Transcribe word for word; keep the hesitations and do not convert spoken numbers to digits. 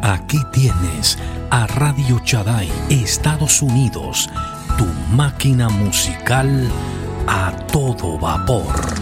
Aquí tienes a Radio Shaddai Estados Unidos, tu máquina musical a todo vapor.